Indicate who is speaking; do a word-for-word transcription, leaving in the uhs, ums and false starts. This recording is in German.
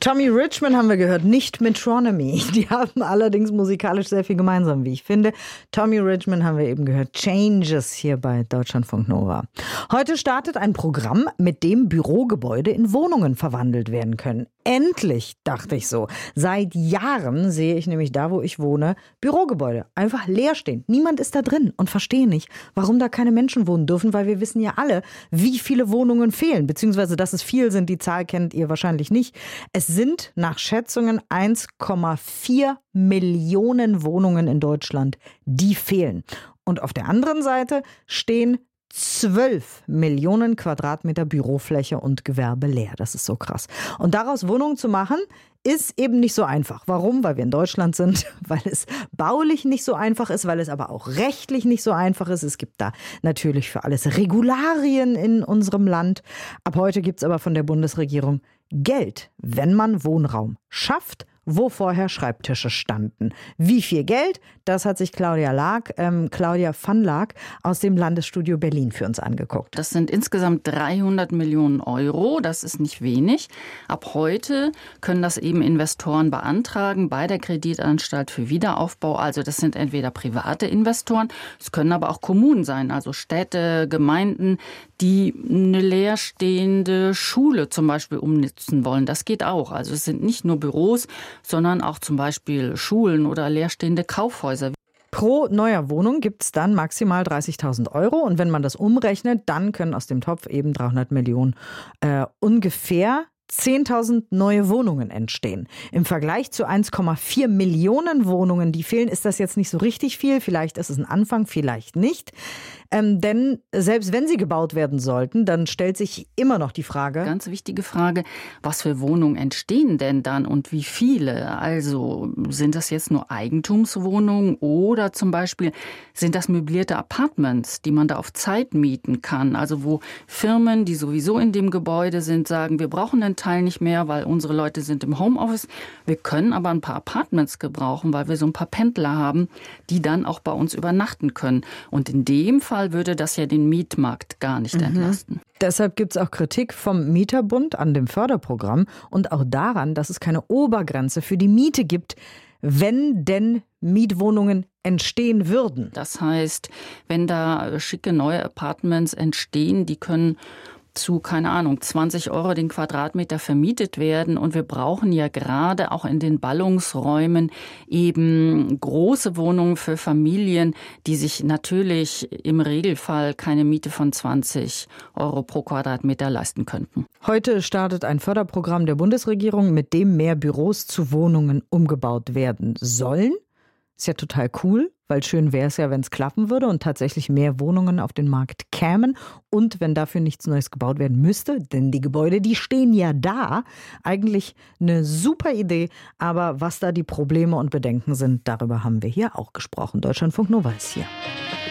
Speaker 1: Tommy Richman haben wir gehört, nicht Metronomy. Die haben allerdings musikalisch sehr viel gemeinsam, wie ich finde. Tommy Richman haben wir eben gehört, Changes hier bei Deutschlandfunk Nova. Heute startet ein Programm, mit dem Bürogebäude in Wohnungen verwandelt werden können. Endlich, dachte ich so. Seit Jahren sehe ich nämlich da, wo ich wohne, Bürogebäude einfach leer stehen. Niemand ist da drin und verstehe nicht, warum da keine Menschen wohnen dürfen, weil wir wissen ja alle, wie viele Wohnungen fehlen, beziehungsweise dass es viel sind. Die Zahl kennt ihr wahrscheinlich nicht. Es sind nach Schätzungen eins Komma vier Millionen Wohnungen in Deutschland, die fehlen. Und auf der anderen Seite stehen zwölf Millionen Quadratmeter Bürofläche und Gewerbe leer. Das ist so krass. Und daraus Wohnungen zu machen, ist eben nicht so einfach. Warum? Weil wir in Deutschland sind, weil es baulich nicht so einfach ist, weil es aber auch rechtlich nicht so einfach ist. Es gibt da natürlich für alles Regularien in unserem Land. Ab heute gibt es aber von der Bundesregierung Geld, wenn man Wohnraum schafft, wo vorher Schreibtische standen. Wie viel Geld? Das hat sich Claudia Lag, ähm, Claudia van Laak aus dem Landesstudio Berlin für uns angeguckt.
Speaker 2: Das sind insgesamt dreihundert Millionen Euro. Das ist nicht wenig. Ab heute können das eben Investoren beantragen bei der Kreditanstalt für Wiederaufbau. Also das sind entweder private Investoren, es können aber auch Kommunen sein, also Städte, Gemeinden, die eine leerstehende Schule zum Beispiel umnutzen wollen. Das geht auch. Also es sind nicht nur Büros, sondern auch zum Beispiel Schulen oder leerstehende Kaufhäuser.
Speaker 1: Pro neuer Wohnung gibt es dann maximal dreißigtausend Euro. Und wenn man das umrechnet, dann können aus dem Topf eben dreihundert Millionen äh, ungefähr zehntausend neue Wohnungen entstehen. Im Vergleich zu eins Komma vier Millionen Wohnungen, die fehlen, ist das jetzt nicht so richtig viel. Vielleicht ist es ein Anfang, vielleicht nicht. Ähm, denn selbst wenn sie gebaut werden sollten, dann stellt sich immer noch die Frage.
Speaker 2: Ganz wichtige Frage, was für Wohnungen entstehen denn dann und wie viele? Also sind das jetzt nur Eigentumswohnungen oder zum Beispiel sind das möblierte Apartments, die man da auf Zeit mieten kann? Also wo Firmen, die sowieso in dem Gebäude sind, sagen, wir brauchen einen Teil nicht mehr, weil unsere Leute sind im Homeoffice. Wir können aber ein paar Apartments gebrauchen, weil wir so ein paar Pendler haben, die dann auch bei uns übernachten können. Und in dem Fall würde das ja den Mietmarkt gar nicht mhm. entlasten.
Speaker 1: Deshalb gibt es auch Kritik vom Mieterbund an dem Förderprogramm und auch daran, dass es keine Obergrenze für die Miete gibt, wenn denn Mietwohnungen entstehen würden.
Speaker 2: Das heißt, wenn da schicke neue Apartments entstehen, die können zu, keine Ahnung, zwanzig Euro den Quadratmeter vermietet werden. Und wir brauchen ja gerade auch in den Ballungsräumen eben große Wohnungen für Familien, die sich natürlich im Regelfall keine Miete von zwanzig Euro pro Quadratmeter leisten könnten.
Speaker 1: Heute startet ein Förderprogramm der Bundesregierung, mit dem mehr Büros zu Wohnungen umgebaut werden sollen. Ist ja total cool, weil schön wäre es ja, wenn es klappen würde und tatsächlich mehr Wohnungen auf den Markt kämen und wenn dafür nichts Neues gebaut werden müsste, denn die Gebäude, die stehen ja da. Eigentlich eine super Idee, aber was da die Probleme und Bedenken sind, darüber haben wir hier auch gesprochen. Deutschlandfunk Nova ist hier.